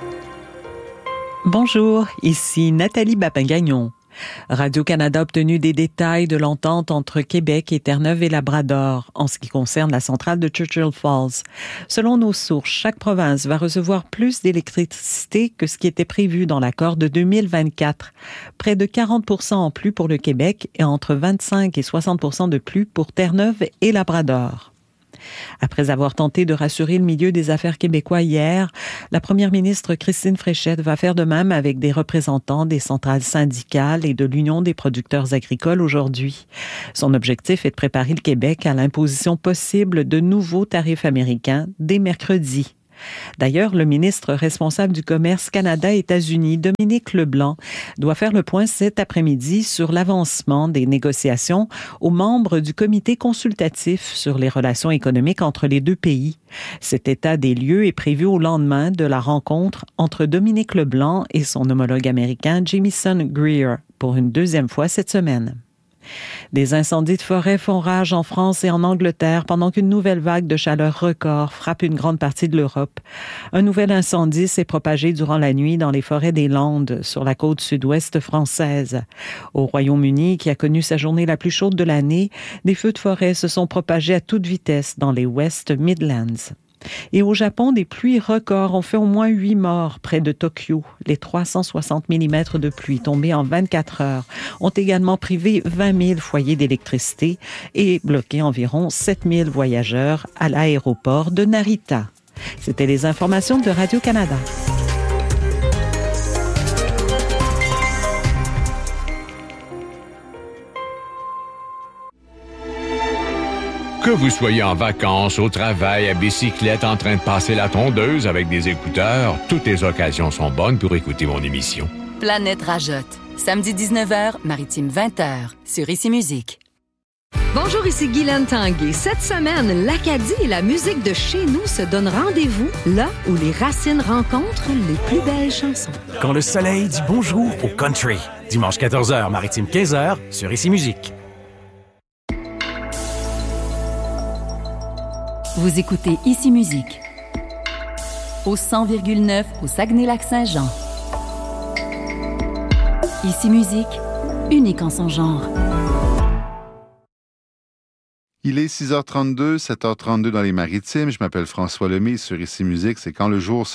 Bonjour, ici Nathalie Bapin-Gagnon. Radio-Canada a obtenu des détails de l'entente entre Québec et Terre-Neuve et Labrador en ce qui concerne la centrale de Churchill Falls. Selon nos sources, chaque province va recevoir plus d'électricité que ce qui était prévu dans l'accord de 2024. Près de 40% en plus pour le Québec et entre 25 et 60% de plus pour Terre-Neuve et Labrador. Après avoir tenté de rassurer le milieu des affaires québécois hier, la première ministre Christine Fréchette va faire de même avec des représentants des centrales syndicales et de l'Union des producteurs agricoles aujourd'hui. Son objectif est de préparer le Québec à l'imposition possible de nouveaux tarifs américains dès mercredi. D'ailleurs, le ministre responsable du commerce Canada-États-Unis, Dominique Leblanc, doit faire le point cet après-midi sur l'avancement des négociations aux membres du comité consultatif sur les relations économiques entre les deux pays. Cet état des lieux est prévu au lendemain de la rencontre entre Dominique Leblanc et son homologue américain Jamieson Greer pour une deuxième fois cette semaine. Des incendies de forêt font rage en France et en Angleterre pendant qu'une nouvelle vague de chaleur record frappe une grande partie de l'Europe. Un nouvel incendie s'est propagé durant la nuit dans les forêts des Landes, sur la côte sud-ouest française. Au Royaume-Uni, qui a connu sa journée la plus chaude de l'année, des feux de forêt se sont propagés à toute vitesse dans les West Midlands. Et au Japon, des pluies records ont fait au moins 8 morts près de Tokyo. Les 360 mm de pluie tombés en 24 heures ont également privé 20 000 foyers d'électricité et bloqué environ 7 000 voyageurs à l'aéroport de Narita. C'était les informations de Radio-Canada. Que vous soyez en vacances, au travail, à bicyclette, en train de passer la tondeuse avec des écouteurs, toutes les occasions sont bonnes pour écouter mon émission. Planète Rajotte. Samedi 19h, Maritime 20h, sur Ici Musique. Bonjour, ici Guylaine Tanguay. Cette semaine, l'Acadie et la musique de chez nous se donnent rendez-vous là où les racines rencontrent les plus belles chansons. Quand le soleil dit bonjour au country. Dimanche 14h, Maritime 15h, sur Ici Musique. Vous écoutez Ici Musique. Au 100,9 au Saguenay-Lac-Saint-Jean. Ici Musique, unique en son genre. Il est 6h32, 7h32 dans les Maritimes. Je m'appelle François Lemay sur Ici Musique. C'est quand le jour